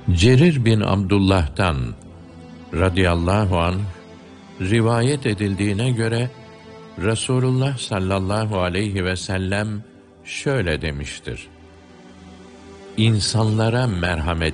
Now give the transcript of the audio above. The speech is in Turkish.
Cerir bin Abdullah'tan radıyallahu anh rivayet edildiğine göre Resulullah sallallahu aleyhi ve sellem şöyle demiştir: İnsanlara merhamet